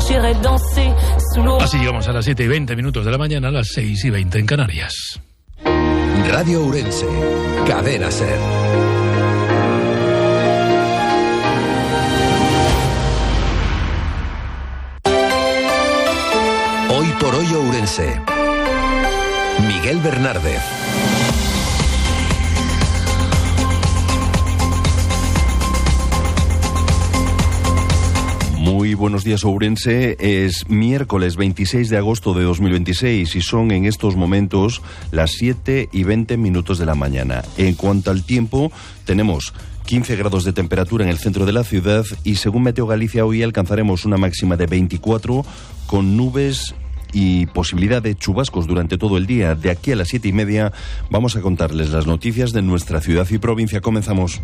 Así llegamos a las 7:20 de la mañana, a las 6:20 en Canarias. Radio Ourense, Cadena SER. Hoy por hoy Ourense. Miguel Bernárdez. Muy buenos días, Ourense. Es miércoles 26 de agosto de 2026 y son en estos momentos las 7:20 de la mañana. En cuanto al tiempo, tenemos 15 grados de temperatura en el centro de la ciudad y según Meteo Galicia hoy alcanzaremos una máxima de 24 con nubes y posibilidad de chubascos durante todo el día. De aquí a las 7:30 vamos a contarles las noticias de nuestra ciudad y provincia. Comenzamos.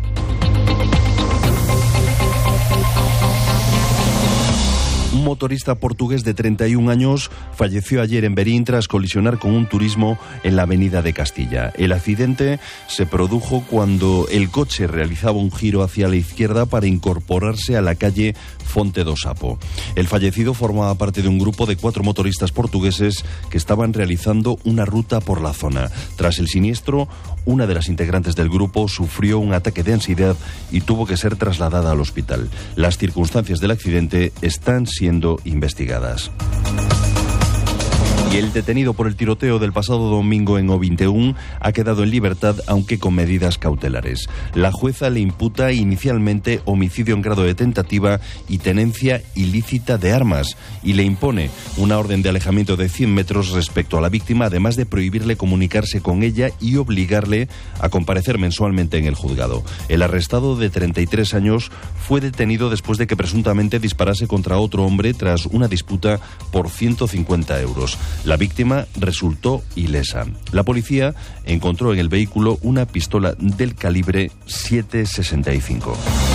Un motorista portugués de 31 años falleció ayer en Berín tras colisionar con un turismo en la avenida de Castilla. El accidente se produjo cuando el coche realizaba un giro hacia la izquierda para incorporarse a la calle Fonte do Sapo. El fallecido formaba parte de un grupo de 4 motoristas portugueses que estaban realizando una ruta por la zona. Tras el siniestro, una de las integrantes del grupo sufrió un ataque de ansiedad y tuvo que ser trasladada al hospital. Las circunstancias del accidente están siendo investigadas. Y el detenido por el tiroteo del pasado domingo en O21 ha quedado en libertad, aunque con medidas cautelares. La jueza le imputa inicialmente homicidio en grado de tentativa y tenencia ilícita de armas y le impone una orden de alejamiento de 100 metros respecto a la víctima, además de prohibirle comunicarse con ella y obligarle a comparecer mensualmente en el juzgado. El arrestado, de 33 años, fue detenido después de que presuntamente disparase contra otro hombre tras una disputa por 150 euros. La víctima resultó ilesa. La policía encontró en el vehículo una pistola del calibre 7,65.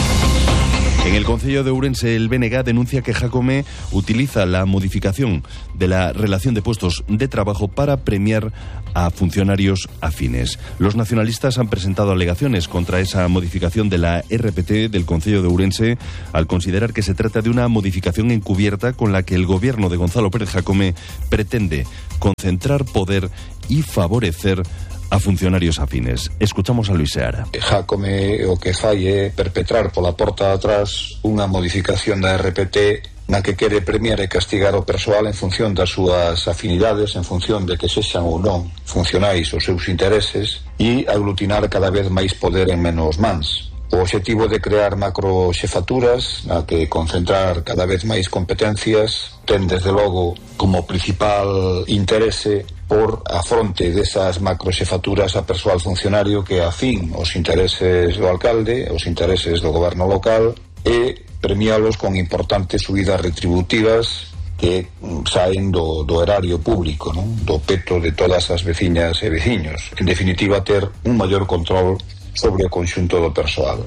En el concello de Ourense, el BNG denuncia que Jacome utiliza la modificación de la relación de puestos de trabajo para premiar a funcionarios afines. Los nacionalistas han presentado alegaciones contra esa modificación de la RPT del concello de Ourense al considerar que se trata de una modificación encubierta con la que el gobierno de Gonzalo Pérez Jacome pretende concentrar poder y favorecer a funcionarios afines. Escuchamos a Luis Seara. Jacome o que fai é perpetrar pola porta de atrás unha modificación da RPT na que quere premiar e castigar o persoal en función das súas afinidades, en función de que sexan ou non funcionais os seus intereses e aglutinar cada vez máis poder en menos mans. O obxectivo de crear macroxefaturas na que concentrar cada vez máis competencias ten desde logo como principal interese por a fronte desas macroxefaturas a persoal funcionario que afín os intereses do alcalde, os intereses do goberno local e premialos con importantes subidas retributivas que saen do erario público, non? Do peto de todas as veciñas e veciños. En definitiva, ter un maior control sobre o conxunto do persoal.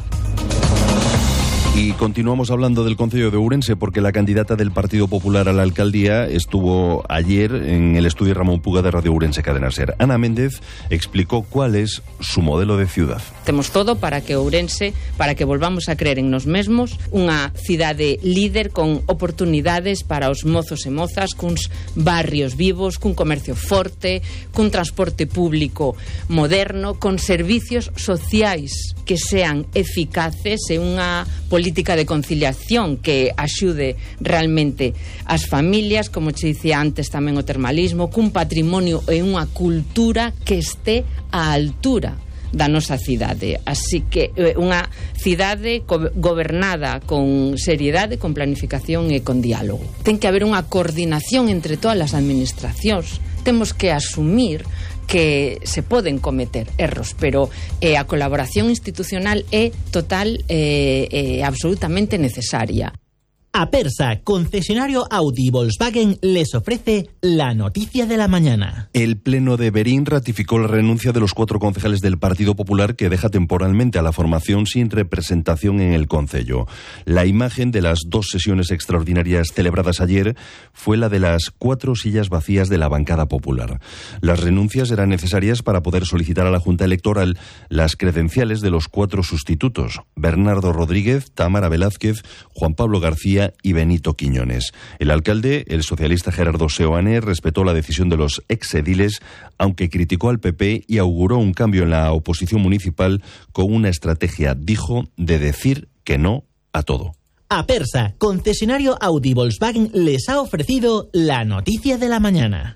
Y continuamos hablando del concello de Ourense porque la candidata del Partido Popular a la alcaldía estuvo ayer en el estudio Ramón Puga de Radio Ourense Cadena SER. Ana Méndez explicó cuál es su modelo de ciudad. Temos todo para que Ourense, para que volvamos a creer en nos mesmos, unha cidade líder con oportunidades para os mozos e mozas, cuns barrios vivos, cun comercio forte, cun transporte público moderno, con servicios sociais que sean eficaces e unha política de conciliación que axude realmente as familias, como che dicía antes tamén o termalismo, cun patrimonio e unha cultura que este á altura da nosa cidade. Así que unha cidade gobernada con seriedade, con planificación e con diálogo. Ten que haber unha coordinación entre todas as administracións. Temos que asumir que se poden cometer erros, pero a colaboración institucional é total e absolutamente necesaria. Apersa, concesionario Audi y Volkswagen, les ofrece la noticia de la mañana. El Pleno de Berín ratificó la renuncia de los 4 concejales del Partido Popular que deja temporalmente a la formación sin representación en el concello. La imagen de las 2 sesiones extraordinarias celebradas ayer fue la de las 4 sillas vacías de la bancada popular. Las renuncias eran necesarias para poder solicitar a la Junta Electoral las credenciales de los 4 sustitutos: Bernardo Rodríguez, Tamara Velázquez, Juan Pablo García García y Benito Quiñones. El alcalde, el socialista Gerardo Seoane, respetó la decisión de los exediles, aunque criticó al PP y auguró un cambio en la oposición municipal con una estrategia, dijo, de decir que no a todo. Apersa, concesionario Audi Volkswagen, les ha ofrecido la noticia de la mañana.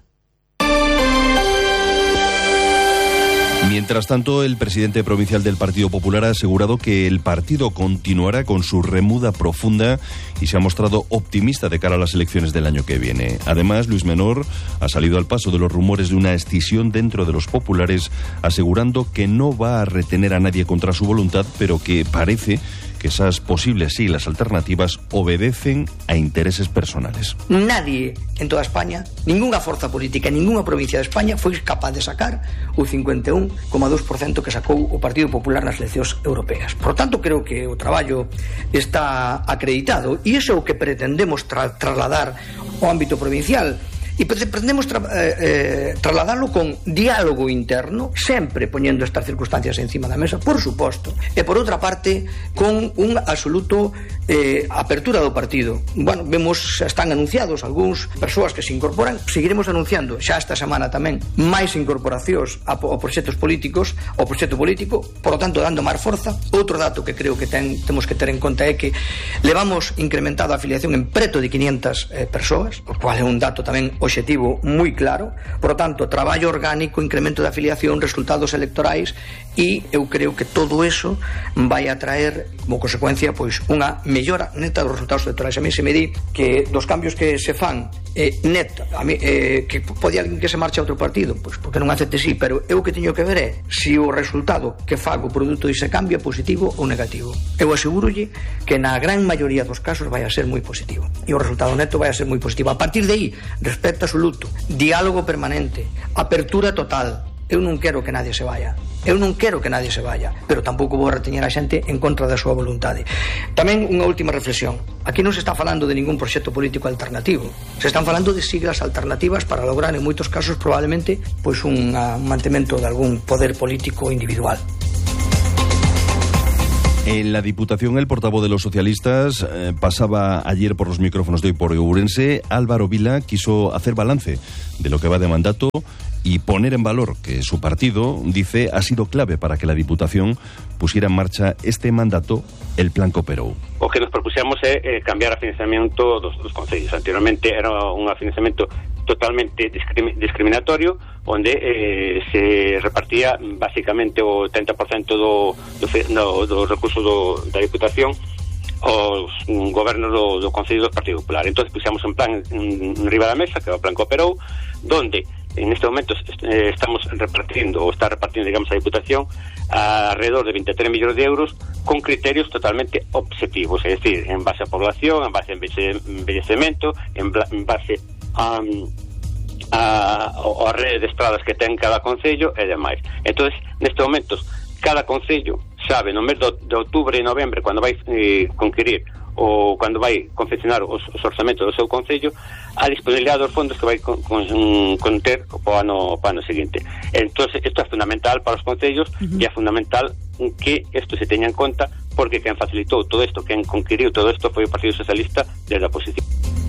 Mientras tanto, el presidente provincial del Partido Popular ha asegurado que el partido continuará con su remuda profunda y se ha mostrado optimista de cara a las elecciones del año que viene. Además, Luis Menor ha salido al paso de los rumores de una escisión dentro de los populares, asegurando que no va a retener a nadie contra su voluntad, pero que parece que esas posibles siglas alternativas obedecen a intereses personales. Nadie en toda España, ninguna forza política, ninguna provincia de España foi capaz de sacar o 51,2% que sacou o Partido Popular nas eleccións europeas. Por tanto, creo que o traballo está acreditado e iso é o que pretendemos trasladar ao ámbito provincial. E pretendemos trasladarlo con diálogo interno, sempre poñendo estas circunstancias encima da mesa, por suposto, e por outra parte con un absoluto apertura do partido. Bueno, vemos, están anunciados algúns persoas que se incorporan, seguiremos anunciando xa esta semana tamén máis incorporacións ao proxectos políticos, ao proxecto político, por lo tanto dando máis forza. Outro dato que creo que temos que ter en conta é que levamos incrementado a afiliación en preto de 500 persoas, o cual é un dato tamén objetivo moi claro. Por lo tanto, traballo orgánico, incremento de afiliación, resultados electorais, e eu creo que todo eso vai a traer como consecuencia pois unha mellora neta dos resultados electorais. A mí se me di que dos cambios que se fan neta, que podía alguén que se marche a outro partido, pois porque non acepte sí, pero eu que teño que ver é se o resultado que fago produto dese cambio é positivo ou negativo. Eu asegurolle que na gran maioría dos casos vai a ser moi positivo, e o resultado neto vai a ser moi positivo. A partir de aí, respeto absoluto, diálogo permanente, apertura total. Eu non quero que nadie se vaya, pero tampouco vou reteñer a xente en contra da súa voluntade. Tamén unha última reflexión: aquí non se está falando de ningún proxecto político alternativo, se están falando de siglas alternativas para lograr en moitos casos probablemente pois un mantemento de algún poder político individual. En la Diputación, el portavoz de los socialistas pasaba ayer por los micrófonos de Hoy por Hoy Ourense. Álvaro Vila quiso hacer balance de lo que va de mandato y poner en valor que su partido, dice, ha sido clave para que la Diputación pusiera en marcha este mandato, el Plan Cooperou. O que nos propuxemos é cambiar a financiamento dos concellos. Anteriormente era un financiamento totalmente discriminatorio, onde se repartía basicamente o 30% dos recursos da Diputación aos gobernos do Concello do Partido Popular. Entón, puxamos un plan en riba da mesa, que é o Plan Cooperou, donde en este momento estamos repartindo, ou está repartindo, digamos, a Diputación alrededor de 23 millóns de euros con criterios totalmente objetivos, é dicir, en base a población, en base a envellecemento, en base a rede de estradas que ten cada concello e demais. Entón, neste momento, cada concello sabe no mes de outubro e novembro, cando vai conquirir ou cando vai confeccionar os orzamentos do seu concello, a disponibilidade dos fondos que vai conter o ano seguinte. Entón, isto é fundamental para os concellos e é fundamental que isto se teña en conta, porque quen facilitou todo isto, quen conquiriu todo isto foi o Partido Socialista desde a oposición.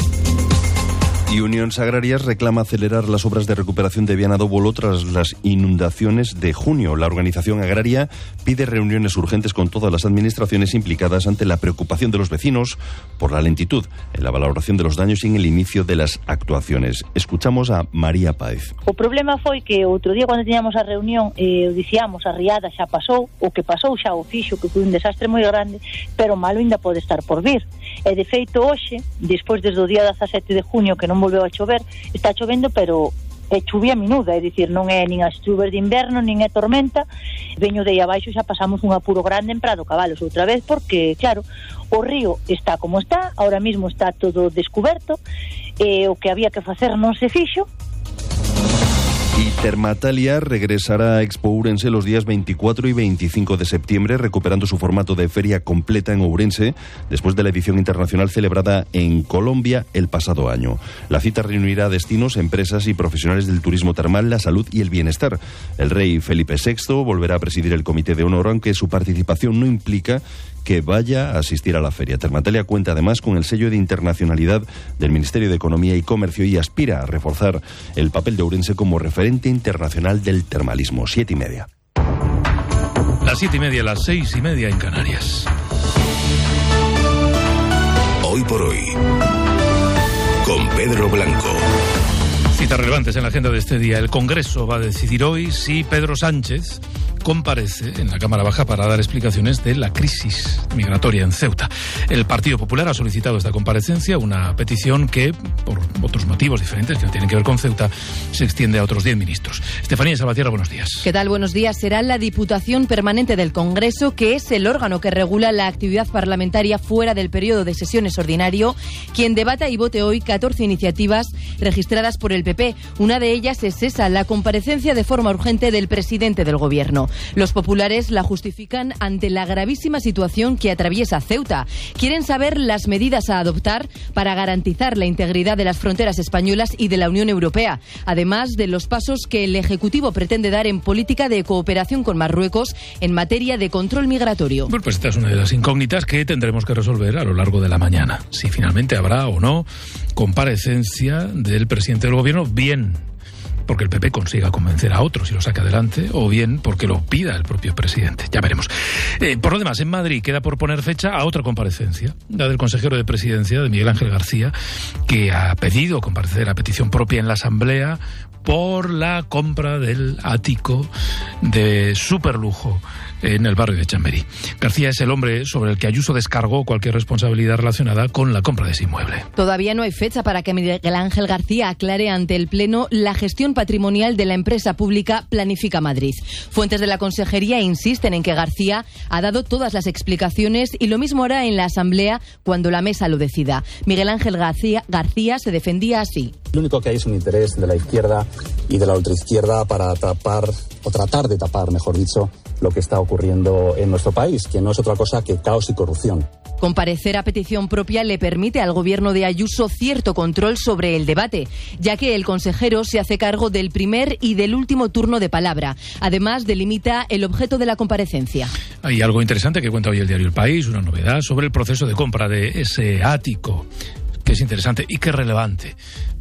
Y Unións Agrarias reclama acelerar las obras de recuperación de Viana do Bolo tras las inundaciones de junio. La organización agraria pide reuniones urgentes con todas las administraciones implicadas ante la preocupación de los vecinos por la lentitud en la valoración de los daños y en el inicio de las actuaciones. Escuchamos a María Páez. O problema foi que outro día, cando tiñamos a reunión, dicíamos a riada xa pasou, o que pasou xa o fixo, que foi un desastre moi grande, pero malo ainda pode estar por vir. E de feito hoxe, despois desde o día 17 de junio que non volveu a chover, está chovendo, pero é chuvia minuda, é dicir, non é nin as chuvas de inverno, nin é tormenta. Veño de aí abaixo, xa pasamos un apuro grande en Prado Cabalos outra vez, porque, claro, o río está como está, ahora mismo está todo descuberto, e o que había que facer non se fixo. Y Termatalia regresará a Expo Ourense los días 24 y 25 de septiembre, recuperando su formato de feria completa en Ourense, después de la edición internacional celebrada en Colombia el pasado año. La cita reunirá destinos, empresas y profesionales del turismo termal, la salud y el bienestar. El rey Felipe VI volverá a presidir el Comité de Honor, aunque su participación no implica que vaya a asistir a la feria. Termatalia cuenta además con el sello de internacionalidad del Ministerio de Economía y Comercio y aspira a reforzar el papel de Ourense como referente internacional del termalismo. 7:30. Las 7:30, las 6:30 en Canarias. Hoy por hoy, con Pedro Blanco. Citas relevantes en la agenda de este día. El Congreso va a decidir hoy si Pedro Sánchez comparece en la Cámara Baja para dar explicaciones de la crisis migratoria en Ceuta. El Partido Popular ha solicitado esta comparecencia, una petición que, por otros motivos diferentes que no tienen que ver con Ceuta, se extiende a otros 10 ministros. Estefanía Salvatierra, buenos días. ¿Qué tal? Buenos días. Será la Diputación Permanente del Congreso, que es el órgano que regula la actividad parlamentaria fuera del periodo de sesiones ordinario, quien debata y vote hoy 14 iniciativas registradas por el PP. Una de ellas es esa, la comparecencia de forma urgente del presidente del Gobierno. Los populares la justifican ante la gravísima situación que atraviesa Ceuta. Quieren saber las medidas a adoptar para garantizar la integridad de las fronteras españolas y de la Unión Europea, además de los pasos que el Ejecutivo pretende dar en política de cooperación con Marruecos en materia de control migratorio. Bueno, pues esta es una de las incógnitas que tendremos que resolver a lo largo de la mañana. Si finalmente habrá o no comparecencia del presidente del Gobierno, bien porque el PP consiga convencer a otros y lo saque adelante, o bien porque lo pida el propio presidente. Ya veremos. Por lo demás, en Madrid queda por poner fecha a otra comparecencia, la del consejero de Presidencia, de Miguel Ángel García, que ha pedido comparecer a petición propia en la Asamblea por la compra del ático de superlujo en el barrio de Chamberí. García es el hombre sobre el que Ayuso descargó cualquier responsabilidad relacionada con la compra de ese inmueble. Todavía no hay fecha para que Miguel Ángel García aclare ante el Pleno la gestión patrimonial de la empresa pública Planifica Madrid. Fuentes de la Consejería insisten en que García ha dado todas las explicaciones y lo mismo hará en la Asamblea cuando la mesa lo decida. Miguel Ángel García se defendía así. Lo único que hay es un interés de la izquierda y de la ultraizquierda para tapar, o tratar de tapar, mejor dicho, lo que está ocurriendo en nuestro país, que no es otra cosa que caos y corrupción. Comparecer a petición propia le permite al gobierno de Ayuso cierto control sobre el debate, ya que el consejero se hace cargo del primer y del último turno de palabra. Además, delimita el objeto de la comparecencia. Hay algo interesante que cuenta hoy el diario El País, una novedad sobre el proceso de compra de ese ático, que es interesante y que es relevante,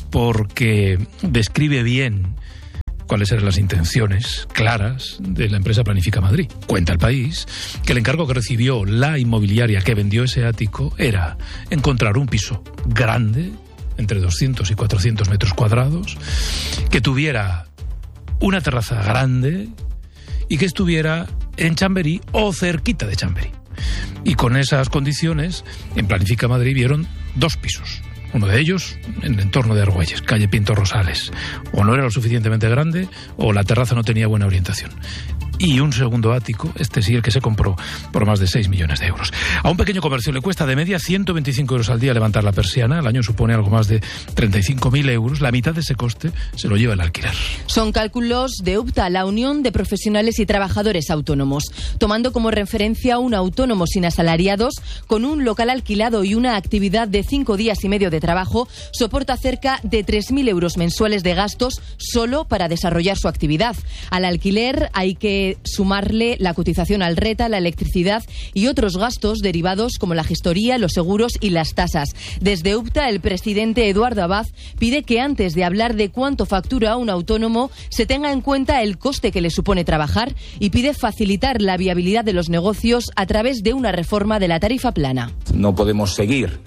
porque describe bien cuáles eran las intenciones claras de la empresa Planifica Madrid. Cuenta El País que el encargo que recibió la inmobiliaria que vendió ese ático era encontrar un piso grande, entre 200 y 400 metros cuadrados, que tuviera una terraza grande y que estuviera en Chamberí o cerquita de Chamberí. Y con esas condiciones, en Planifica Madrid vieron 2 pisos. Uno de ellos en el entorno de Argüelles, calle Pinto Rosales. O no era lo suficientemente grande o la terraza no tenía buena orientación. Y un segundo ático, este sí, el que se compró por más de 6 millones de euros. A un pequeño comercio le cuesta de media 125 euros al día levantar la persiana. Al año supone algo más de 35.000 euros. La mitad de ese coste se lo lleva el alquiler. Son cálculos de UPTA, la Unión de Profesionales y Trabajadores Autónomos. Tomando como referencia un autónomo sin asalariados, con un local alquilado y una actividad de 5 días y medio de trabajo, soporta cerca de 3.000 euros mensuales de gastos solo para desarrollar su actividad. Al alquiler hay que sumarle la cotización al RETA, la electricidad y otros gastos derivados como la gestoría, los seguros y las tasas. Desde UPTA, el presidente Eduardo Abad pide que antes de hablar de cuánto factura un autónomo se tenga en cuenta el coste que le supone trabajar y pide facilitar la viabilidad de los negocios a través de una reforma de la tarifa plana. No podemos seguir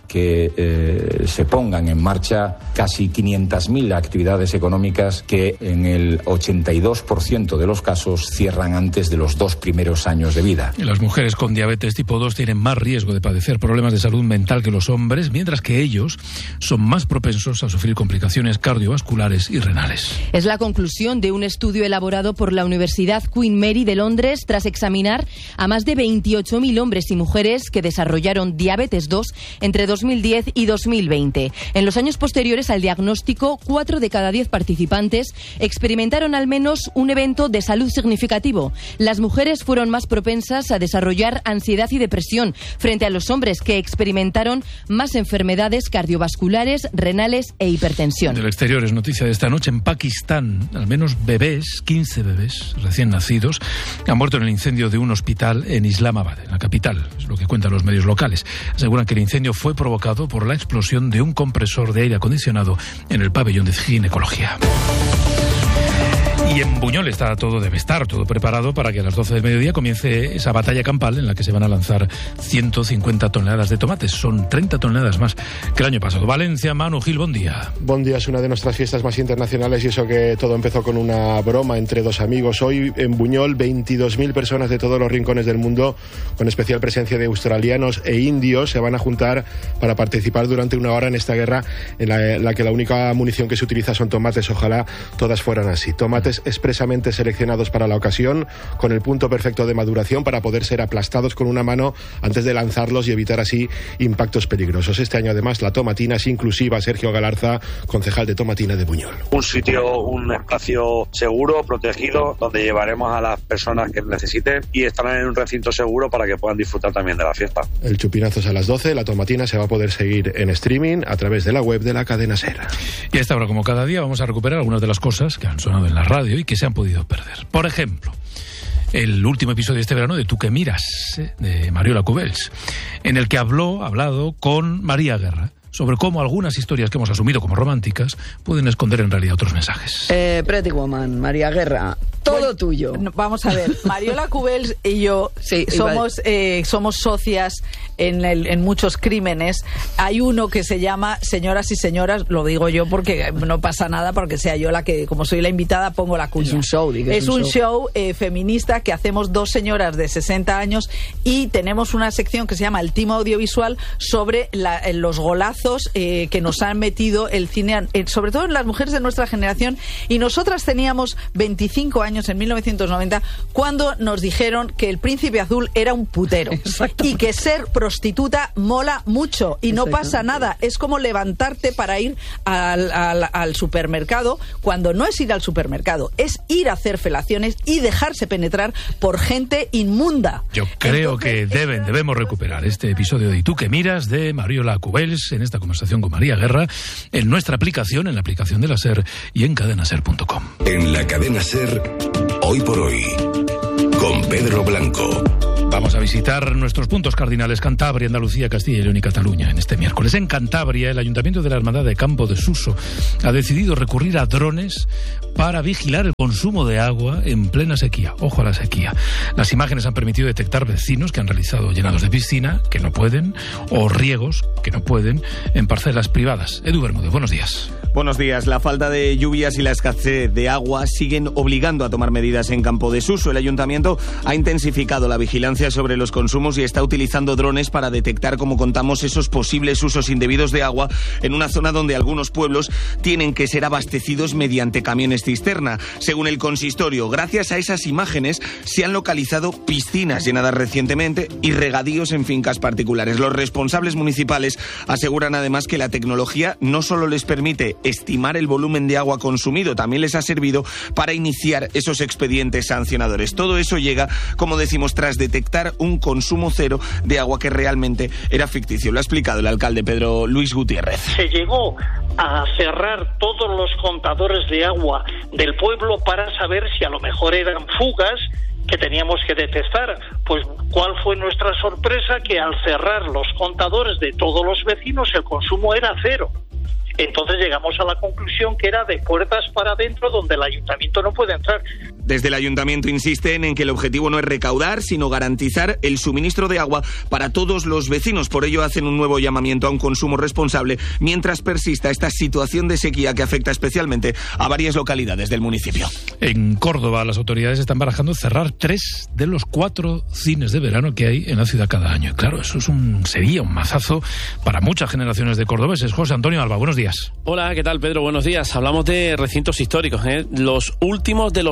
que se pongan en marcha casi 500.000 actividades económicas que en el 82% de los casos cierran antes de los 2 primeros años de vida. Las mujeres con diabetes tipo 2 tienen más riesgo de padecer problemas de salud mental que los hombres, mientras que ellos son más propensos a sufrir complicaciones cardiovasculares y renales. Es la conclusión de un estudio elaborado por la Universidad Queen Mary de Londres tras examinar a más de 28.000 hombres y mujeres que desarrollaron diabetes 2 entre 2000 2010 y 2020. En los años posteriores al diagnóstico, 4 de cada 10 participantes experimentaron al menos un evento de salud significativo. Las mujeres fueron más propensas a desarrollar ansiedad y depresión frente a los hombres, que experimentaron más enfermedades cardiovasculares, renales e hipertensión. Del exterior es noticia de esta noche. En Pakistán, al menos 15 bebés recién nacidos han muerto en el incendio de un hospital en Islamabad, en la capital, es lo que cuentan los medios locales. Aseguran que el incendio fue provocado por la explosión de un compresor de aire acondicionado en el pabellón de ginecología. Y en Buñol debe estar todo preparado para que a las 12 del mediodía comience esa batalla campal en la que se van a lanzar 150 toneladas de tomates. Son 30 toneladas más que el año pasado. Valencia, Manu Gil, buen día. Buen día, es una de nuestras fiestas más internacionales y eso que todo empezó con una broma entre dos amigos. Hoy en Buñol 22.000 personas de todos los rincones del mundo, con especial presencia de australianos e indios, se van a juntar para participar durante una hora en esta guerra en la que la única munición que se utiliza son tomates. Ojalá todas fueran así. Tomates expresamente seleccionados para la ocasión, con el punto perfecto de maduración para poder ser aplastados con una mano antes de lanzarlos y evitar así impactos peligrosos. Este año además la tomatina es inclusiva. Sergio Galarza, concejal de Tomatina de Buñol. Un espacio seguro, protegido, donde llevaremos a las personas que necesiten y estarán en un recinto seguro para que puedan disfrutar también de la fiesta. El chupinazo es a las 12, la tomatina se va a poder seguir en streaming a través de la web de la cadena SER. Y a esta hora, como cada día, vamos a recuperar algunas de las cosas que han sonado en la radio y que se han podido perder. Por ejemplo, el último episodio de este verano de Tú que miras, de Mariola Cubells, en el que ha hablado con María Guerra sobre cómo algunas historias que hemos asumido como románticas pueden esconder en realidad otros mensajes. Pretty Woman, María Guerra, todo tuyo. Vamos a ver, Mariola Cubells y yo somos socias en muchos crímenes. Hay uno que se llama Señoras y Señoras, lo digo yo porque no pasa nada, porque sea yo la que, como soy la invitada, pongo la cuña. Es un show, es un show feminista que hacemos dos señoras de 60 años y tenemos una sección que se llama El Timo Audiovisual sobre los golazos que nos han metido el cine, sobre todo en las mujeres de nuestra generación, y nosotras teníamos 25 años en 1990 cuando nos dijeron que el Príncipe Azul era un putero y que ser prostituta mola mucho y no pasa nada, es como levantarte para ir al supermercado, cuando no es ir al supermercado, es ir a hacer felaciones y dejarse penetrar por gente inmunda. Yo creo que debemos recuperar este episodio de Y tú que miras de Mariola Cubells en esta conversación con María Guerra en nuestra aplicación, en la aplicación de la SER y en cadenaser.com. En la cadena SER, Hoy por Hoy, con Pedro Blanco. Vamos a visitar nuestros puntos cardinales: Cantabria, Andalucía, Castilla y León y Cataluña en este miércoles. En Cantabria, el Ayuntamiento de la Hermandad de Campo de Suso ha decidido recurrir a drones para vigilar el consumo de agua en plena sequía. Ojo a la sequía. Las imágenes han permitido detectar vecinos que han realizado llenados de piscina, que no pueden, o riegos, que no pueden, en parcelas privadas. Edu Bermúdez, buenos días. Buenos días. La falta de lluvias y la escasez de agua siguen obligando a tomar medidas en Campo de Suso. El Ayuntamiento ha intensificado la vigilancia sobre los consumos y está utilizando drones para detectar, como contamos, esos posibles usos indebidos de agua en una zona donde algunos pueblos tienen que ser abastecidos mediante camiones cisterna. Según el consistorio, gracias a esas imágenes se han localizado piscinas llenadas recientemente y regadíos en fincas particulares. Los responsables municipales aseguran además que la tecnología no solo les permite estimar el volumen de agua consumido, también les ha servido para iniciar esos expedientes sancionadores. Todo eso llega, como decimos, tras detectar un consumo cero de agua que realmente era ficticio. Lo ha explicado el alcalde Pedro Luis Gutiérrez. Se llegó a cerrar todos los contadores de agua del pueblo para saber si a lo mejor eran fugas que teníamos que detectar. Pues ¿cuál fue nuestra sorpresa? Que al cerrar los contadores de todos los vecinos el consumo era cero. Entonces llegamos a la conclusión que era de puertas para adentro, donde el ayuntamiento no puede entrar. Desde el ayuntamiento insisten en que el objetivo no es recaudar, sino garantizar el suministro de agua para todos los vecinos. Por ello hacen un nuevo llamamiento a un consumo responsable mientras persista esta situación de sequía que afecta especialmente a varias localidades del municipio. En Córdoba, las autoridades están barajando cerrar 3 de los 4 cines de verano que hay en la ciudad cada año. Claro, eso sería un mazazo para muchas generaciones de cordobeses. José Antonio Alba, buenos días. Hola, ¿qué tal, Pedro? Buenos días. Hablamos de recintos históricos, los últimos de los más de 20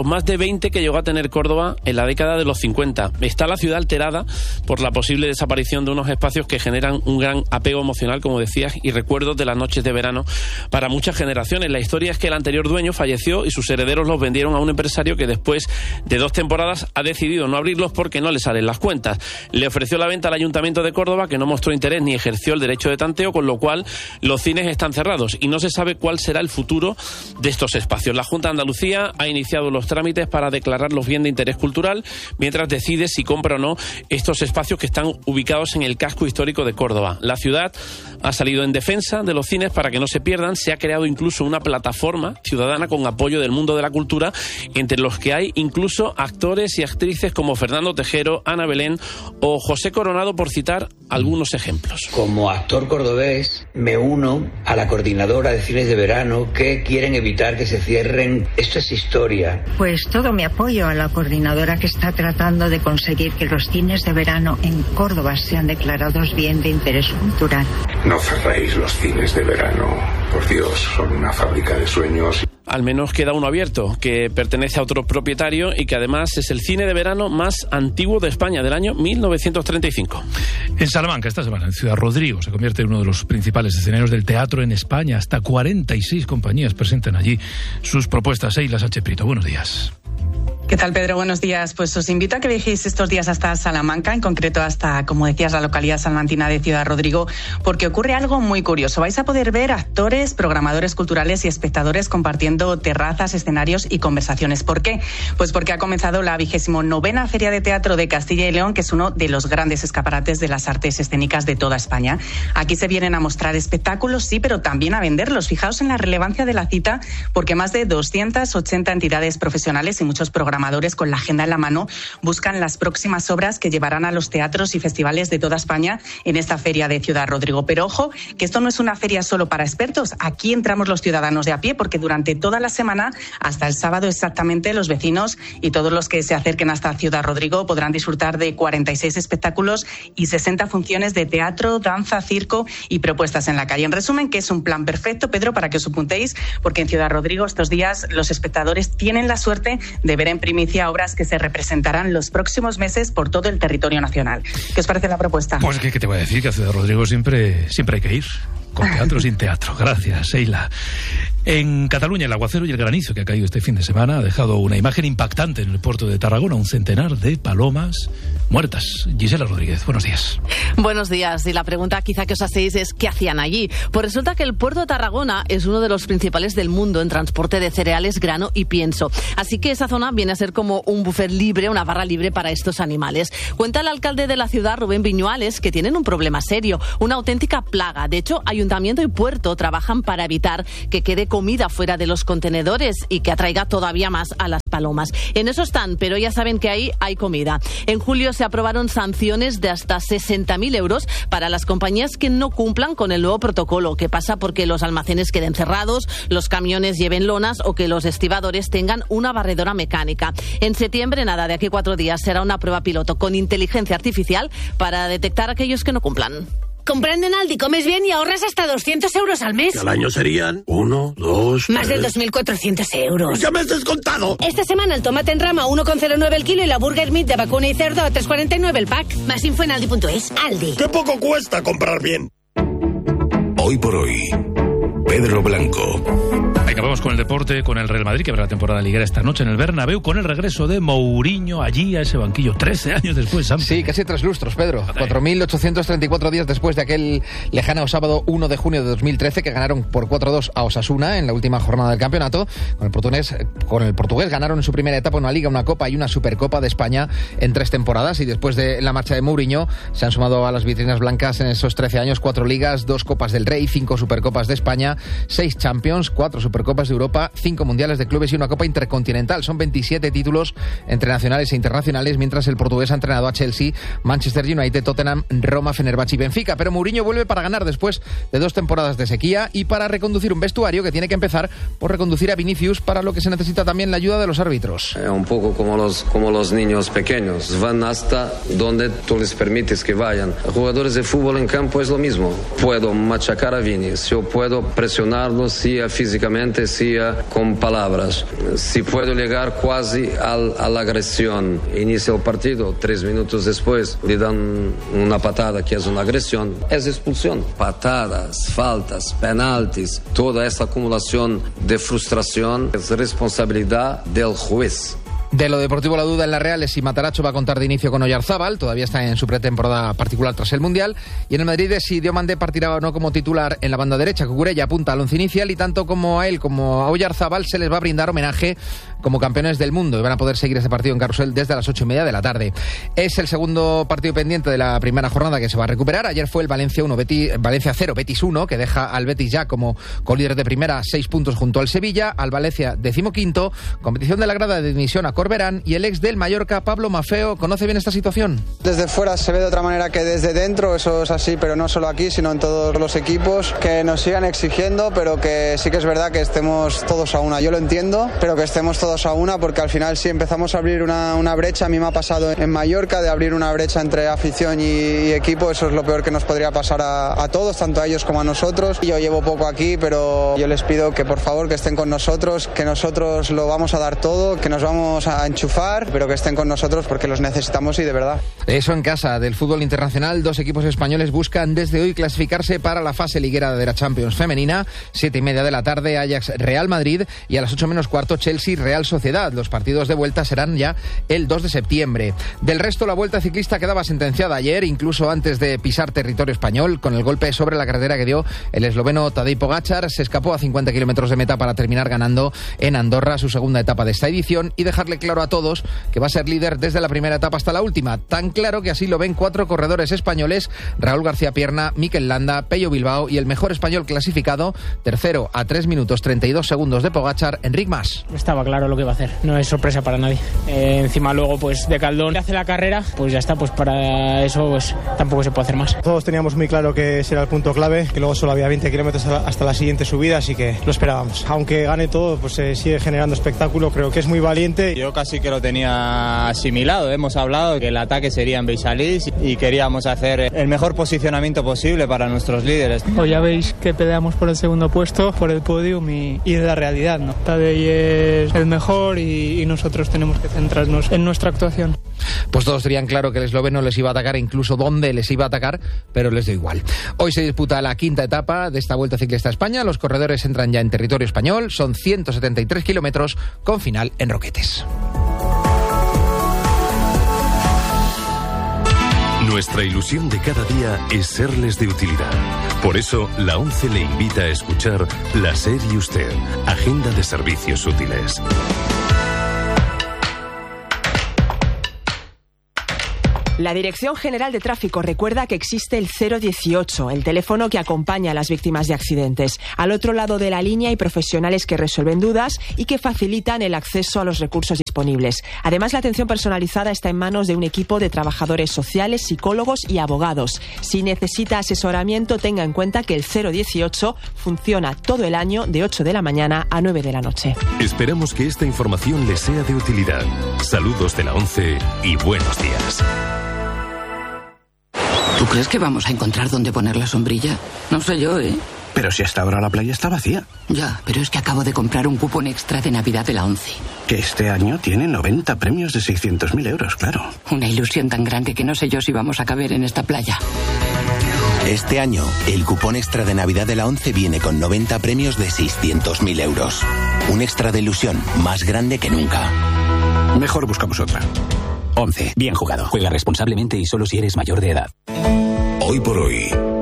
20 que llegó a tener Córdoba en la década de los 50. Está la ciudad alterada por la posible desaparición de unos espacios que generan un gran apego emocional, como decías, y recuerdos de las noches de verano para muchas generaciones. La historia es que el anterior dueño falleció y sus herederos los vendieron a un empresario que después de 2 temporadas ha decidido no abrirlos porque no le salen las cuentas. Le ofreció la venta al Ayuntamiento de Córdoba, que no mostró interés ni ejerció el derecho de tanteo, con lo cual los cines están cerrados y no se sabe cuál será el futuro de estos espacios. La Junta de Andalucía ha iniciado los trámites para declararlos bien de interés cultural, mientras decide si compra o no estos espacios que están ubicados en el casco histórico de Córdoba. La ciudad ha salido en defensa de los cines para que no se pierdan. Se ha creado incluso una plataforma ciudadana con apoyo del mundo de la cultura, entre los que hay incluso actores y actrices como Fernando Tejero, Ana Belén o José Coronado, por citar algunos ejemplos. Como actor cordobés me uno a la coordinadora de cines de verano que quieren evitar que se cierren. Esto es historia. Pues todo mi apoyo a la coordinadora que está tratando de conseguir que los cines de verano en Córdoba sean declarados bien de interés cultural. No cerréis los cines de verano. Por Dios, son una fábrica de sueños. Al menos queda uno abierto, que pertenece a otro propietario y que además es el cine de verano más antiguo de España, del año 1935. En Salamanca, esta semana, en Ciudad Rodrigo, se convierte en uno de los principales escenarios del teatro en España. Hasta 46 compañías presentan allí sus propuestas. Seila Sánchez Prieto, buenos días. ¿Qué tal, Pedro? Buenos días. Pues os invito a que viajéis estos días hasta Salamanca, en concreto hasta, como decías, la localidad salmantina de Ciudad Rodrigo, porque ocurre algo muy curioso. Vais a poder ver actores, programadores culturales y espectadores compartiendo terrazas, escenarios y conversaciones. ¿Por qué? Pues porque ha comenzado la 29ª Feria de Teatro de Castilla y León, que es uno de los grandes escaparates de las artes escénicas de toda España. Aquí se vienen a mostrar espectáculos, sí, pero también a venderlos. Fijaos en la relevancia de la cita, porque más de 280 entidades profesionales y muchos programadores con la agenda en la mano buscan las próximas obras que llevarán a los teatros y festivales de toda España en esta feria de Ciudad Rodrigo. Pero ojo, que esto no es una feria solo para expertos. Aquí entramos los ciudadanos de a pie, porque durante toda la semana, hasta el sábado exactamente, los vecinos y todos los que se acerquen hasta Ciudad Rodrigo podrán disfrutar de 46 espectáculos y 60 funciones de teatro, danza, circo y propuestas en la calle. En resumen, que es un plan perfecto, Pedro, para que os apuntéis, porque en Ciudad Rodrigo estos días los espectadores tienen la suerte de ver en primicia obras que se representarán los próximos meses por todo el territorio nacional. ¿Qué os parece la propuesta? Pues ¿qué te voy a decir? Que a Ciudad Rodrigo siempre hay que ir. Con teatro sin teatro. Gracias, Seila. En Cataluña, el aguacero y el granizo que ha caído este fin de semana ha dejado una imagen impactante en el puerto de Tarragona. Un centenar de palomas muertas. Gisela Rodríguez, buenos días. Buenos días. Y la pregunta quizá que os hacéis es ¿qué hacían allí? Pues resulta que el puerto de Tarragona es uno de los principales del mundo en transporte de cereales, grano y pienso. Así que esa zona viene a ser como un buffet libre, una barra libre para estos animales. Cuenta el alcalde de la ciudad, Rubén Viñuales, que tienen un problema serio, una auténtica plaga. De hecho, Ayuntamiento y Puerto trabajan para evitar que quede comida fuera de los contenedores y que atraiga todavía más a las palomas. En eso están, pero ya saben que ahí hay comida. En julio se aprobaron sanciones de hasta 60.000 euros para las compañías que no cumplan con el nuevo protocolo, que pasa porque los almacenes queden cerrados, los camiones lleven lonas o que los estibadores tengan una barredora mecánica. En septiembre, de aquí a 4 días, será una prueba piloto con inteligencia artificial para detectar a aquellos que no cumplan. Comprando en Aldi comes bien y ahorras hasta 200 euros al mes. ¿Y al año serían? 1, 2, Más de 2.400 euros. ¡Ya me has descontado! Esta semana el tomate en rama a 1,09 el kilo y la burger meat de vacuna y cerdo a 3,49 el pack. Más info en aldi.es. Aldi. ¡Qué poco cuesta comprar bien! Hoy por hoy, Pedro Blanco. Acabamos con el deporte, con el Real Madrid, que abre la temporada liguera esta noche en el Bernabéu, con el regreso de Mourinho allí a ese banquillo, 13 años después, Sam. Sí, casi 3 lustros, Pedro. 4.834 días después de aquel lejano sábado 1 de junio de 2013, que ganaron por 4-2 a Osasuna en la última jornada del campeonato. Con el portugués ganaron en su primera etapa una Liga, una Copa y una Supercopa de España en 3 temporadas. Y después de la marcha de Mourinho, se han sumado a las vitrinas blancas en esos 13 años 4 Ligas, 2 Copas del Rey, 5 Supercopas de España, 6 Champions, 4 Supercopas de Europa, 5 Mundiales de Clubes y una Copa Intercontinental. Son 27 títulos entre nacionales e internacionales, mientras el portugués ha entrenado a Chelsea, Manchester United, Tottenham, Roma, Fenerbahce y Benfica. Pero Mourinho vuelve para ganar después de 2 temporadas de sequía y para reconducir un vestuario que tiene que empezar por reconducir a Vinicius, para lo que se necesita también la ayuda de los árbitros. Un poco como los niños pequeños, van hasta donde tú les permites que vayan. Jugadores de fútbol en campo es lo mismo. Puedo machacar a Vinicius, yo puedo presionar presionarlo, sea físicamente, sea con palabras. Si puedo llegar casi a la agresión, inicia el partido, 3 minutos después le dan una patada que es una agresión, es expulsión. Patadas, faltas, penaltis, toda esa acumulación de frustración es responsabilidad del juez. De lo deportivo, la duda en la Real es si Matarazzo va a contar de inicio con Oyarzábal, todavía está en su pretemporada particular tras el Mundial, y en el Madrid es si Diomande partirá o no como titular en la banda derecha. Cucurella apunta al once inicial y tanto como a él como a Oyarzábal se les va a brindar homenaje como campeones del mundo y van a poder seguir ese partido en Carrusel desde las 8:30 de la tarde. Es el segundo partido pendiente de la primera jornada que se va a recuperar. Ayer fue el Valencia 0, Betis 1, que deja al Betis ya como colíder de primera, 6 puntos junto al Sevilla, al Valencia 15º, competición de la grada de dimisión a Corberán, y el ex del Mallorca, Pablo Maffeo, conoce bien esta situación. Desde fuera se ve de otra manera que desde dentro, eso es así, pero no solo aquí, sino en todos los equipos, que nos sigan exigiendo, pero que sí que es verdad que estemos todos a una. Yo lo entiendo, pero que estemos todos a una, porque al final si empezamos a abrir una brecha, a mí me ha pasado en Mallorca, de abrir una brecha entre afición y equipo, eso es lo peor que nos podría pasar a todos, tanto a ellos como a nosotros. Yo llevo poco aquí, pero yo les pido que por favor que estén con nosotros, que nosotros lo vamos a dar todo, que nos vamos a enchufar, pero que estén con nosotros porque los necesitamos y de verdad. Eso en casa del fútbol internacional, 2 equipos españoles buscan desde hoy clasificarse para la fase liguera de la Champions femenina. 7:30 de la tarde, Ajax Real Madrid, y a las 8 menos cuarto, Chelsea Real Sociedad. Los partidos de vuelta serán ya el 2 de septiembre. Del resto, la Vuelta Ciclista quedaba sentenciada ayer, incluso antes de pisar territorio español, con el golpe sobre la carretera que dio el esloveno Tadej Pogačar. Se escapó a 50 kilómetros de meta para terminar ganando en Andorra su segunda etapa de esta edición y dejarle claro a todos que va a ser líder desde la primera etapa hasta la última. Tan claro que así lo ven 4 corredores españoles: Raúl García Pierna, Mikel Landa, Pello Bilbao y el mejor español clasificado, tercero a 3 minutos 32 segundos de Pogačar, Enric Mas. Estaba claro lo que iba a hacer, no es sorpresa para nadie. Encima luego pues de Caldón hace la carrera, pues ya está, pues para eso pues tampoco se puede hacer más. Todos teníamos muy claro que ese era el punto clave, que luego solo había 20 kilómetros hasta la siguiente subida, así que lo esperábamos. Aunque gane todo, pues se sigue generando espectáculo, creo que es muy valiente. Yo casi que lo tenía asimilado, hemos hablado que el ataque sería en Beisalís y queríamos hacer el mejor posicionamiento posible para nuestros líderes. Pues ya veis que peleamos por el segundo puesto, por el podium y de la realidad, ¿no? Tadej es el mejor y nosotros tenemos que centrarnos en nuestra actuación. Pues todos tenían claro que el esloveno les iba a atacar, incluso dónde les iba a atacar, pero les dio igual. Hoy se disputa la quinta etapa de esta Vuelta Ciclista a España. Los corredores entran ya en territorio español, son 173 kilómetros con final en Roquetes. Nuestra ilusión de cada día es serles de utilidad. Por eso, la ONCE le invita a escuchar La SER y Usted, Agenda de Servicios Útiles. La Dirección General de Tráfico recuerda que existe el 018, el teléfono que acompaña a las víctimas de accidentes. Al otro lado de la línea hay profesionales que resuelven dudas y que facilitan el acceso a los recursos disponibles. Además, la atención personalizada está en manos de un equipo de trabajadores sociales, psicólogos y abogados. Si necesita asesoramiento, tenga en cuenta que el 018 funciona todo el año de 8 de la mañana a 9 de la noche. Esperamos que esta información le sea de utilidad. Saludos de la ONCE y buenos días. ¿Tú crees que vamos a encontrar dónde poner la sombrilla? No sé yo, ¿eh? Pero si hasta ahora la playa está vacía. Ya, pero es que acabo de comprar un cupón extra de Navidad de la ONCE. Que este año tiene 90 premios de 600.000 euros, claro. Una ilusión tan grande que no sé yo si vamos a caber en esta playa. Este año, el cupón extra de Navidad de la ONCE viene con 90 premios de 600.000 euros. Un extra de ilusión más grande que nunca. Mejor buscamos otra. ONCE. Bien jugado. Juega responsablemente y solo si eres mayor de edad. Hoy por hoy.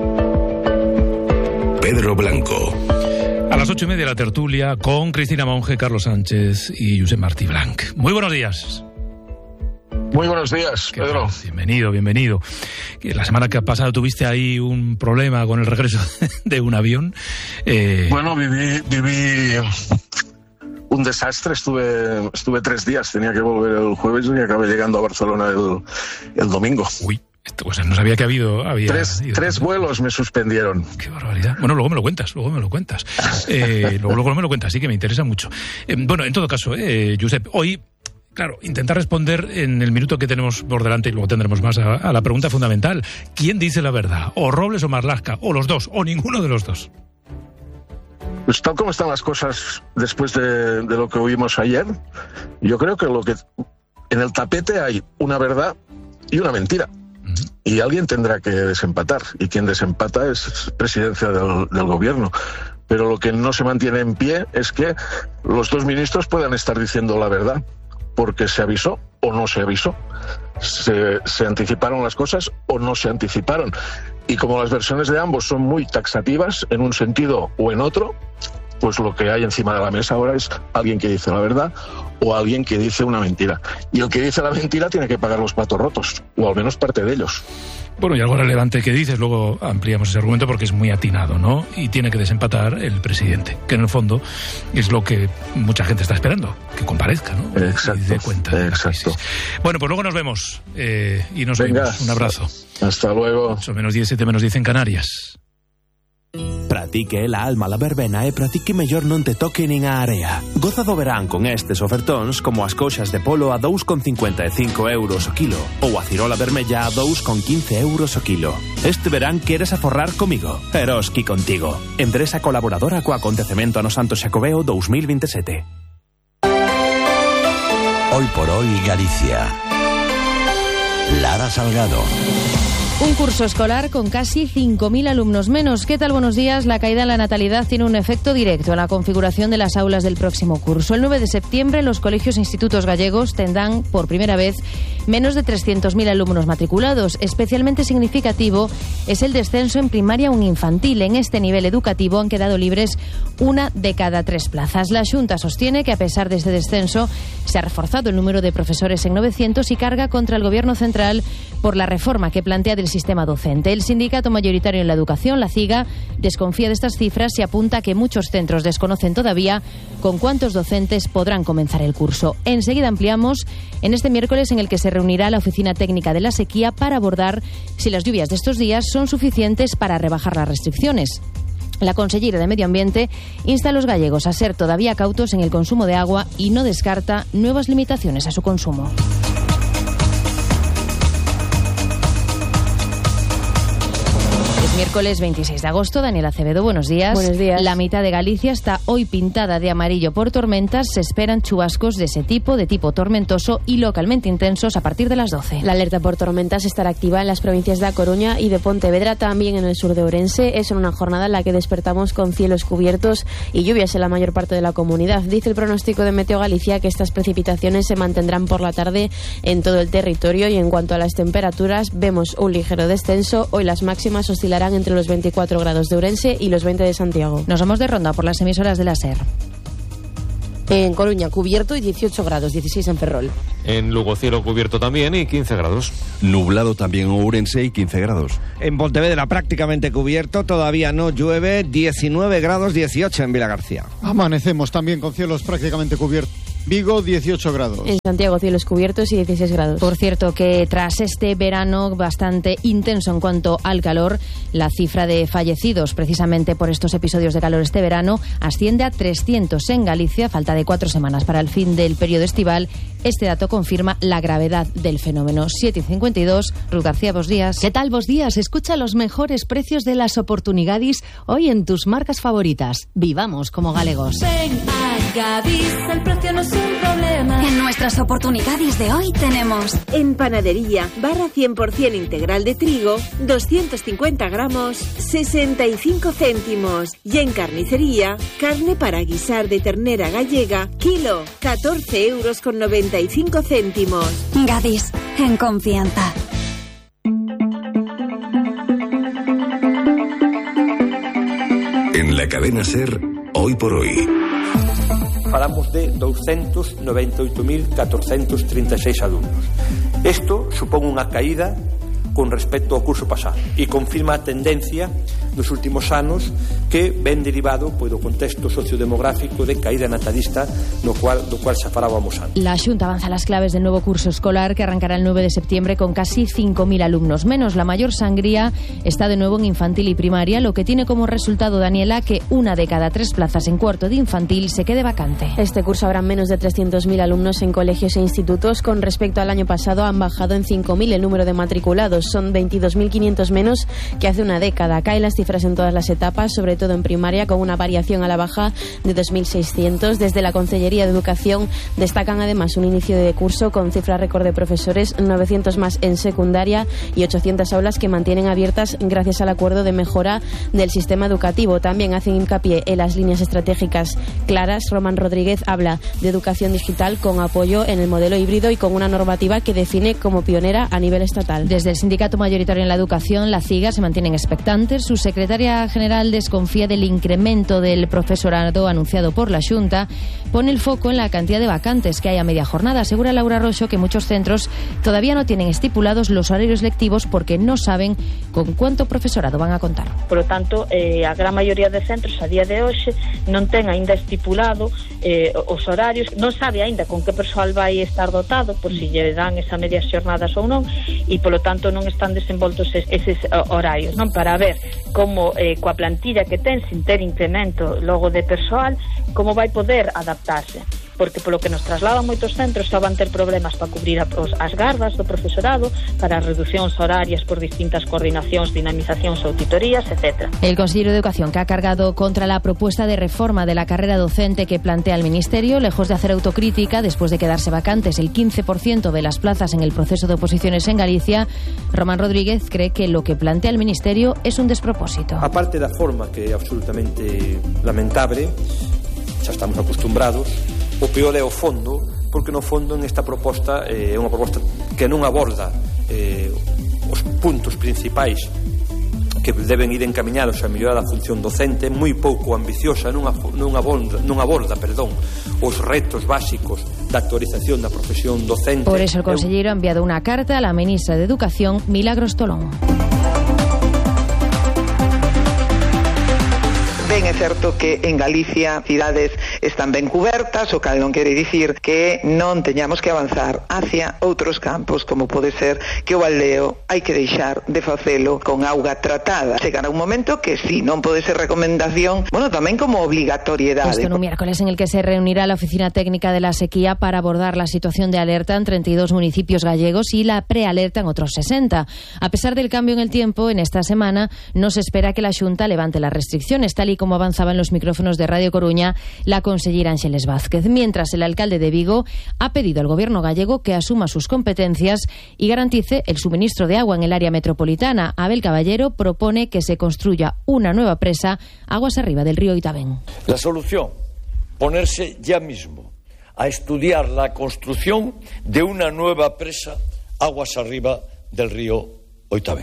Pedro Blanco. A las 8:30 la tertulia con Cristina Monge, Carlos Sánchez y Josep Martí Blanc. Muy buenos días. Muy buenos días, Pedro. Bienvenido. La semana que ha pasado tuviste ahí un problema con el regreso de un avión. Bueno, viví un desastre. Estuve 3 días, tenía que volver el jueves y acabé llegando a Barcelona el domingo. Uy, pues no sabía que había tres vuelos me suspendieron. Qué barbaridad. Bueno, luego me lo cuentas. luego me lo cuentas, sí que me interesa mucho. Bueno, en todo caso, Josep, hoy, claro, intentar responder en el minuto que tenemos por delante, y luego tendremos más, a la pregunta fundamental: ¿quién dice la verdad? ¿O Robles o Marlaska? ¿O los dos? ¿O ninguno de los dos? Pues tal como están las cosas después de lo que oímos ayer, yo creo que en el tapete hay una verdad y una mentira. Y alguien tendrá que desempatar. Y quien desempata es presidencia del gobierno. Pero lo que no se mantiene en pie es que los dos ministros puedan estar diciendo la verdad. Porque se avisó o no se avisó. Se anticiparon las cosas o no se anticiparon. Y como las versiones de ambos son muy taxativas en un sentido o en otro, pues lo que hay encima de la mesa ahora es alguien que dice la verdad o alguien que dice una mentira. Y el que dice la mentira tiene que pagar los platos rotos, o al menos parte de ellos. Bueno, y algo relevante que dices, luego ampliamos ese argumento porque es muy atinado, ¿no? Y tiene que desempatar el presidente, que en el fondo es lo que mucha gente está esperando, que comparezca, ¿no? Exacto, y dé cuenta. Exacto. Bueno, pues luego nos vemos y nos vemos. Un abrazo. Hasta luego. Son -10, 7-10 en Canarias. Pratique la alma la verbena e pratique mellor non te toque nin a area. Goza do verán con estes ofertóns como as coxas de polo a 2,55 euros o kilo ou a cirola vermella a 2,15 euros o kilo. Este verán queres aforrar comigo. Eroski contigo. Empresa colaboradora co acontecemento ano Santo Xacobeo 2027. Hoy por hoy Galicia. Lara Salgado. Un curso escolar con casi 5.000 alumnos menos. ¿Qué tal? Buenos días. La caída en la natalidad tiene un efecto directo en la configuración de las aulas del próximo curso. El 9 de septiembre los colegios e institutos gallegos tendrán por primera vez menos de 300.000 alumnos matriculados. Especialmente significativo es el descenso en primaria o infantil. En este nivel educativo han quedado libres 1 de cada 3 plazas. La Xunta sostiene que a pesar de este descenso se ha reforzado el número de profesores en 900 y carga contra el Gobierno central por la reforma que plantea del sistema docente. El sindicato mayoritario en la educación, la CIGA, desconfía de estas cifras y apunta que muchos centros desconocen todavía con cuántos docentes podrán comenzar el curso. Enseguida ampliamos en este miércoles en el que se reunirá la Oficina Técnica de la Sequía para abordar si las lluvias de estos días son suficientes para rebajar las restricciones. La consellera de Medio Ambiente insta a los gallegos a ser todavía cautos en el consumo de agua y no descarta nuevas limitaciones a su consumo. Miércoles 26 de agosto, Daniela Acevedo, buenos días. Buenos días. La mitad de Galicia está hoy pintada de amarillo por tormentas. Se esperan chubascos de ese tipo, de tipo tormentoso y localmente intensos a partir de las 12. La alerta por tormentas estará activa en las provincias de A Coruña y de Pontevedra, también en el sur de Ourense. Es una jornada en la que despertamos con cielos cubiertos y lluvias en la mayor parte de la comunidad. Dice el pronóstico de Meteo Galicia que estas precipitaciones se mantendrán por la tarde en todo el territorio y en cuanto a las temperaturas vemos un ligero descenso. Hoy las máximas oscilarán entre los 24 grados de Ourense y los 20 de Santiago. Nos vamos de ronda por las emisoras de la SER. En Coruña cubierto y 18 grados, 16 en Ferrol. En Lugo cielo cubierto también y 15 grados. Nublado también en Ourense y 15 grados. En Pontevedra prácticamente cubierto, todavía no llueve, 19 grados, 18 en Vilagarcía. Amanecemos también con cielos prácticamente cubiertos. Vigo, 18 grados. En Santiago, cielos cubiertos y 16 grados. Por cierto, que tras este verano bastante intenso en cuanto al calor, la cifra de fallecidos precisamente por estos episodios de calor este verano asciende a 300 en Galicia, falta de 4 semanas para el fin del periodo estival. Este dato confirma la gravedad del fenómeno. 7:52, Ruth García, buenos días. ¿Qué tal? Buenos días. Escucha los mejores precios de las oportunidades hoy en tus marcas favoritas. Vivamos como galegos. Ven a Gadis, el precio no es un problema. En nuestras oportunidades de hoy tenemos en panadería, barra 100% integral de trigo, 250 gramos, 65 céntimos. Y en carnicería, carne para guisar de ternera gallega, kilo, 14 euros con 95 céntimos. Gadis, en confianza. En la cadena SER, hoy por hoy. Falamos de 298.436 alumnos. Isto supón unha caída con respecto ao curso pasado e confirma a tendencia dos últimos anos que ven derivado do contexto sociodemográfico de caída natalista do cual xa falábamos antes. La Xunta avanza las claves del nuevo curso escolar que arrancará el 9 de septiembre con casi 5.000 alumnos menos. La mayor sangría está de nuevo en infantil y primaria, lo que tiene como resultado, Daniela, que 1 de cada 3 plazas en cuarto de infantil se quede vacante. Este curso habrá menos de 300.000 alumnos en colegios e institutos. Con respecto al año pasado han bajado en 5.000 el número de matriculados. Son 22.500 menos que hace una década. Caen las cifras en todas las etapas, sobre todo todo en primaria, con una variación a la baja de 2.600. Desde la Consellería de Educación destacan además un inicio de curso con cifra récord de profesores, 900 más en secundaria y 800 aulas que mantienen abiertas gracias al acuerdo de mejora del sistema educativo. También hacen hincapié en las líneas estratégicas claras. Román Rodríguez habla de educación digital con apoyo en el modelo híbrido y con una normativa que define como pionera a nivel estatal. Desde el sindicato mayoritario en la educación, la CIGA, se mantienen expectantes. Su secretaria general desconfía del incremento del profesorado anunciado por la Xunta. Pone el foco en la cantidad de vacantes que hay a media jornada. Asegura Laura Roxo que muchos centros todavía no tienen estipulados los horarios lectivos porque no saben con cuánto profesorado van a contar. Por lo tanto, a gran maioría de centros a día de hoxe non ten aínda estipulado os horarios, non sabe aínda con que persoal vai estar dotado, por si lle dan esas medias xornadas ou non, e polo tanto non están desenvoltos eses horarios, non, para ver como coa plantilla que ten, sin ter incremento logo de persoal, como vai poder adaptarse. Porque polo que nos trasladan moitos centros xa van ter problemas para cubrir as gardas do profesorado, para reducións horarias por distintas coordinacións, dinamizacións, auditorías, etc. El consejero de Educación, que ha cargado contra la propuesta de reforma de la carrera docente que plantea el Ministerio, lejos de hacer autocrítica después de quedarse vacantes el 15% de las plazas en el proceso de oposiciones en Galicia, Román Rodríguez cree que lo que plantea el Ministerio es un despropósito. Aparte da forma, que é absolutamente lamentable, xa estamos acostumbrados, o peor é o fondo, porque no fondo en esta proposta é unha proposta que non aborda os puntos principais que deben ir encaminhados a mellorar a función docente, moi pouco ambiciosa, non aborda os retos básicos da actualización da profesión docente. Por eso el consellero ha enviado una carta a la ministra de Educación, Milagros Tolón. Ben, é certo que en Galicia cidades están ben cubertas, o cal non quere dicir que non teñamos que avanzar hacia outros campos, como pode ser que o aldeo hai que deixar de facelo con auga tratada. Chegará un momento que si non pode ser recomendación, tamén como obligatoriedade. Esto en un miércoles en el que se reunirá la Oficina Técnica de la Sequía para abordar la situación de alerta en 32 municipios gallegos y la prealerta en otros 60. A pesar del cambio en el tiempo, en esta semana no se espera que la Xunta levante las restricciones, tal y como avanzaba en los micrófonos de Radio Coruña la consellera Ángeles Vázquez, mientras el alcalde de Vigo ha pedido al gobierno gallego que asuma sus competencias y garantice el suministro de agua en el área metropolitana. Abel Caballero propone que se construya una nueva presa aguas arriba del río Oitavén. La solución, ponerse ya mismo a estudiar la construcción de una nueva presa aguas arriba del río Oitavén.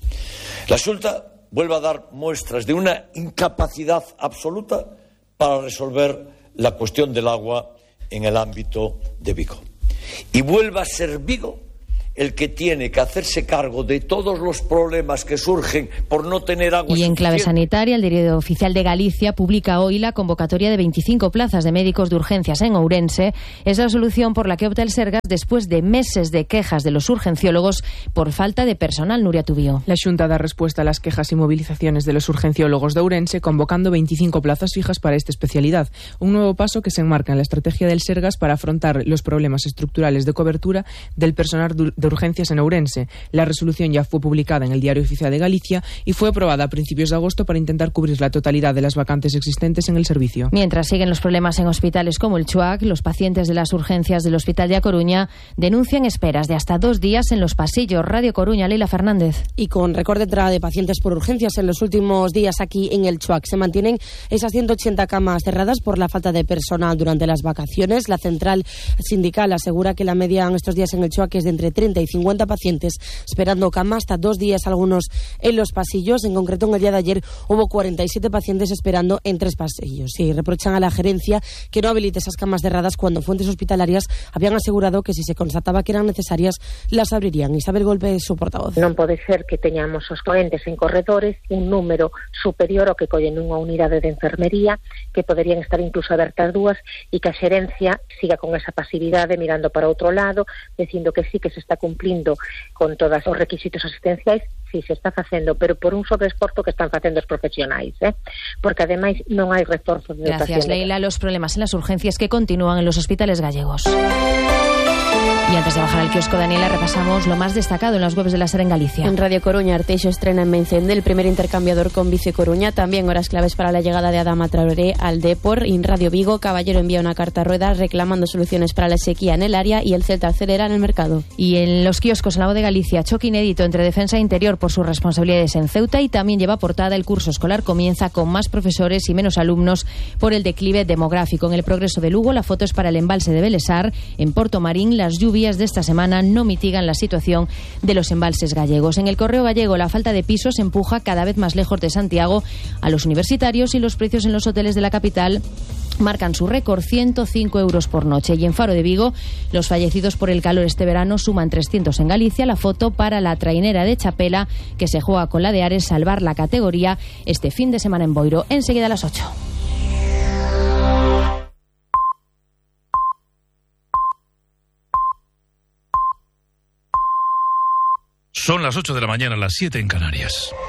La Xunta vuelva a dar muestras de una incapacidad absoluta para resolver la cuestión del agua en el ámbito de Vigo. Y vuelva a ser Vigo el que tiene que hacerse cargo de todos los problemas que surgen por no tener agua. Y en clave sanitaria, el Diario Oficial de Galicia publica hoy la convocatoria de 25 plazas de médicos de urgencias en Ourense. Es la solución por la que opta el Sergas después de meses de quejas de los urgenciólogos por falta de personal. Nuria Tubío. La Xunta da respuesta a las quejas y movilizaciones de los urgenciólogos de Ourense, convocando 25 plazas fijas para esta especialidad. Un nuevo paso que se enmarca en la estrategia del Sergas para afrontar los problemas estructurales de cobertura del personal de urgencias en Ourense. La resolución ya fue publicada en el Diario Oficial de Galicia y fue aprobada a principios de agosto para intentar cubrir la totalidad de las vacantes existentes en el servicio. Mientras siguen los problemas en hospitales como el Chuac, los pacientes de las urgencias del Hospital de A Coruña denuncian esperas de hasta 2 días en los pasillos. Radio Coruña, Leila Fernández. Y con récord de entrada de pacientes por urgencias en los últimos días aquí en el Chuac, se mantienen esas 180 camas cerradas por la falta de personal durante las vacaciones. La central sindical asegura que la media en estos días en el Chuac es de entre 30 y 50 pacientes esperando cama, hasta 2 días algunos en los pasillos. En concreto, en el día de ayer hubo 47 pacientes esperando en 3 pasillos y reprochan a la gerencia que no habilite esas camas cerradas cuando fuentes hospitalarias habían asegurado que si se constataba que eran necesarias las abrirían. Isabel Golpe, su portavoz. Non pode ser que teñamos os clientes en corredores un número superior ao que collen nunha unidade de enfermería, que poderían estar incluso abertas 2 e que a xerencia siga con esa pasividade mirando para outro lado, dicindo que sí que se está cumplindo con todos os requisitos asistenciais. Sí, se está facendo, pero por un sobreesforzo que están facendo os profesionais, porque ademais non hai reforzo de dotación. Gracias, Leila. Los problemas en las urgencias que continúan en los hospitales gallegos. Y Y antes de bajar al kiosco, Daniela, repasamos lo más destacado en las webs de la SER en Galicia. En Radio Coruña, Arteixo estrena en Mencende el primer intercambiador con Vice Coruña. También horas claves para la llegada de Adama Traoré al Depor. En Radio Vigo, Caballero envía una carta a Rueda reclamando soluciones para la sequía en el área y el Celta acelera en el mercado. Y en los kioscos en la voz de Galicia, choque inédito entre Defensa e Interior por sus responsabilidades en Ceuta, y también lleva portada el curso escolar comienza con más profesores y menos alumnos por el declive demográfico. En el Progreso de Lugo, la foto es para el embalse de Belesar. En Porto Marín, las lluvias de esta semana no mitigan la situación de los embalses gallegos. En el Correo Gallego, la falta de pisos empuja cada vez más lejos de Santiago a los universitarios y los precios en los hoteles de la capital marcan su récord, 105 euros por noche. Y en Faro de Vigo, los fallecidos por el calor este verano suman 300 en Galicia. La foto para la trainera de Chapela, que se juega con la de Ares salvar la categoría este fin de semana en Boiro. Enseguida a las 8. Son las 8 de la mañana, las 7 en Canarias.